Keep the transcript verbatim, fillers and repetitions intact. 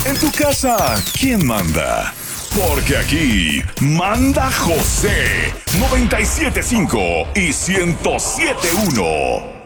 En tu casa, ¿quién manda? Porque aquí manda José noventa y siete punto cinco y ciento siete punto uno.